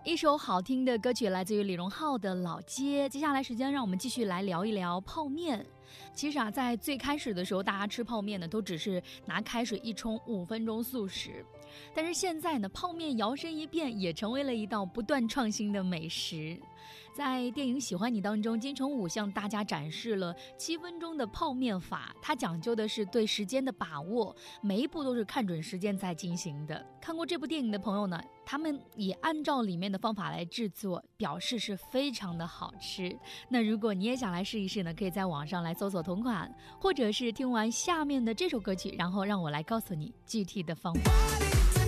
一首好听的歌曲来自于李荣浩的《老街》。接下来时间让我们继续来聊一聊泡面。其实在最开始的时候，大家吃泡面呢都只是拿开水一冲，5分钟速食。但是现在呢，泡面摇身一变，也成为了一道不断创新的美食。在电影《喜欢你》当中，金城武向大家展示了7分钟的泡面法，它讲究的是对时间的把握，每一步都是看准时间在进行的。看过这部电影的朋友呢，他们也按照里面的方法来制作，表示是非常的好吃。那如果你也想来试一试呢，可以在网上来搜索同款，或者是听完下面的这首歌曲，然后让我来告诉你具体的方法。